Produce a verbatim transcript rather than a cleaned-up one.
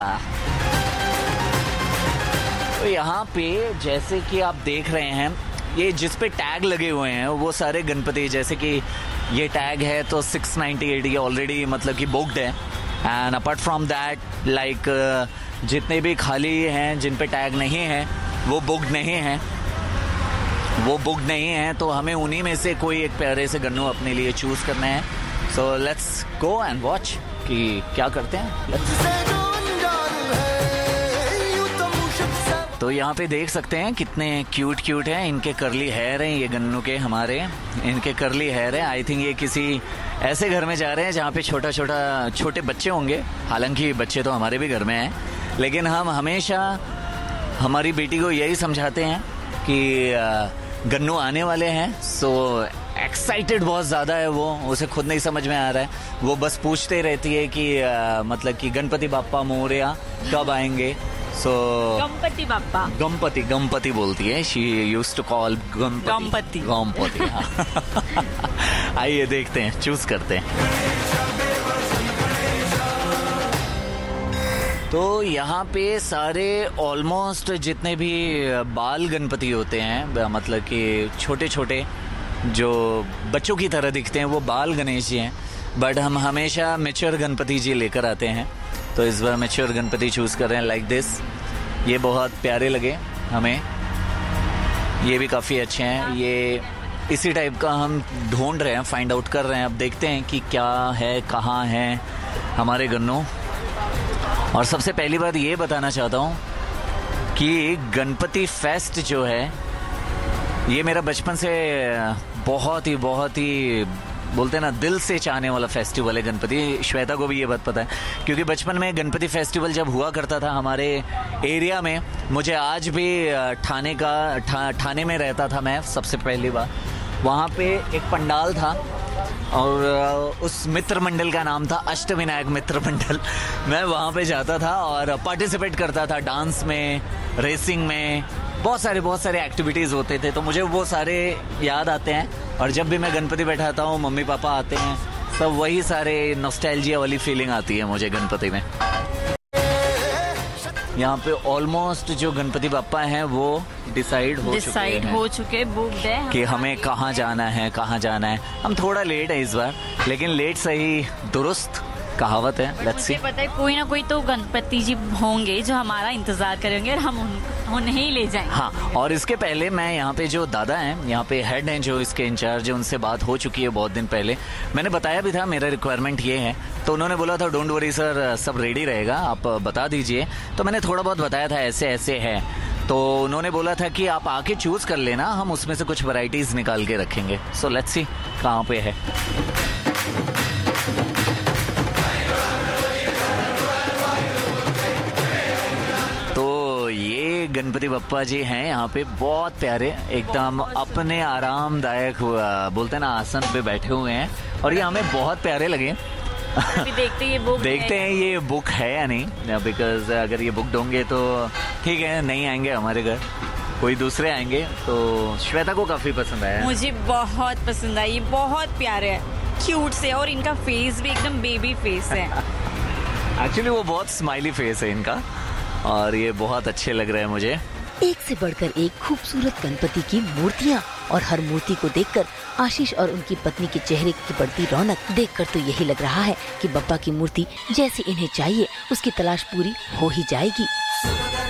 तो यहाँ पे जैसे कि आप देख रहे हैं, ये जिस पे टैग लगे हुए हैं वो सारे गणपति, जैसे कि ये टैग है तो सिक्स नाइन्टी एट ये ऑलरेडी मतलब कि बुक्ड है। And apart from that like जितने भी खाली हैं जिन पे टैग नहीं है वो बुक्ड नहीं है वो बुक्ड नहीं है तो हमें उन्हीं में से कोई एक प्यारे से गन्नू अपने लिए चूज करने हैं। So let's go and watch कि क्या करते हैं। Let's... तो यहाँ पे देख सकते हैं कितने क्यूट क्यूट हैं, इनके करली हेयर हैं ये गन्नू के, हमारे इनके करली हेयर है। आई थिंक ये किसी ऐसे घर में जा रहे हैं जहाँ पे छोटा छोटा छोटे बच्चे होंगे। हालांकि बच्चे तो हमारे भी घर में हैं, लेकिन हम हमेशा हमारी बेटी को यही समझाते हैं कि गन्नू आने वाले हैं। सो एक्साइटेड बहुत ज़्यादा है वो, उसे खुद नहीं समझ में आ रहा है, वो बस पूछते रहती है कि आ, मतलब कि गणपति बाप्पा मोरया कब आएंगे। सो गणपति बाप्पा गणपति गणपति बोलती है, she used to call Ganpati Ganpati. आइए देखते हैं, चूज करते हैं। तो यहाँ पे सारे ऑलमोस्ट जितने भी बाल गणपति होते हैं, मतलब कि छोटे छोटे जो बच्चों की तरह दिखते हैं, वो बाल गणेश जी हैं। बट हम हमेशा मैच्योर गणपति जी लेकर आते हैं, तो इस बार मैच्योर गणपति चूज कर रहे हैं लाइक दिस। ये बहुत प्यारे लगे हमें, ये भी काफ़ी अच्छे हैं। ये इसी टाइप का हम ढूंढ रहे हैं, फाइंड आउट कर रहे हैं। अब देखते हैं कि क्या है, कहाँ है हमारे गन्नू। और सबसे पहली बात ये बताना चाहता हूँ कि गणपति फेस्ट जो है ये मेरा बचपन से बहुत ही बहुत ही बोलते हैं ना दिल से चाहने वाला फेस्टिवल है गणपति। श्वेता को भी ये बात पता है, क्योंकि बचपन में गणपति फेस्टिवल जब हुआ करता था हमारे एरिया में, मुझे आज भी ठाणे का ठा, ठाणे में रहता था मैं सबसे पहली बार। वहाँ पे एक पंडाल था और उस मित्र मंडल का नाम था अष्टविनायक मित्र मंडल। मैं वहाँ पे जाता था और पार्टिसिपेट करता था डांस में, रेसिंग में, बहुत सारे बहुत सारे एक्टिविटीज़ होते थे। तो मुझे वो सारे याद आते हैं और जब भी मैं गणपति बैठाता हूँ, मम्मी पापा आते हैं, सब वही सारे नॉस्टैल्जिया वाली फीलिंग आती है मुझे गणपति में। यहाँ पे ऑलमोस्ट जो गणपति बाप्पा हैं वो डिसाइड हो डिसाइड चुके हैं हो चुके बुक्ड है कि हमें कहाँ जाना है कहाँ जाना है। हम थोड़ा लेट है इस बार, लेकिन लेट सही दुरुस्त कहावत है। Let's see. पता है कोई ना कोई तो गणपति जी होंगे जो हमारा इंतजार करेंगे और हम उन्हें ही ले जाएंगे। हाँ, और इसके पहले मैं यहाँ पे जो दादा हैं, यहाँ पे हेड हैं जो इसके इंचार्ज है, उनसे बात हो चुकी है बहुत दिन पहले। मैंने बताया भी था मेरा रिक्वायरमेंट ये है, तो उन्होंने बोला था डोंट वरी सर, सब रेडी रहेगा, आप बता दीजिए। तो मैंने थोड़ा बहुत बताया था ऐसे ऐसे है, तो उन्होंने बोला था कि आप आके चूज कर लेना, हम उसमें से कुछ वैरायटीज निकाल के रखेंगे। सो लेट्स सी कहाँ पे है। गणपति बप्पा जी हैं यहाँ पे, बहुत प्यारे, एकदम अपने आरामदायक बोलते हैं ना आसन पे बैठे हुए हैं और ये हमें बहुत प्यारे लगे। अभी देखते हैं ये बुक देखते हैं ये बुक है या नहीं, बिकॉज अगर ये बुक होंगे तो ठीक है, नहीं आएंगे हमारे घर, कोई दूसरे आएंगे। तो श्वेता को काफी पसंद आया, मुझे बहुत पसंद आई, बहुत प्यारे है, क्यूट से, और इनका फेस भी एकदम बेबी फेस है। एक्चुअली वो बहुत स्माइली फेस है इनका और ये बहुत अच्छे लग रहे हैं मुझे। एक से बढ़कर एक खूबसूरत गणपति की मूर्तियाँ, और हर मूर्ति को देखकर आशीष और उनकी पत्नी के चेहरे की बढ़ती रौनक देखकर तो यही लग रहा है कि बप्पा की मूर्ति जैसी इन्हें चाहिए उसकी तलाश पूरी हो ही जाएगी।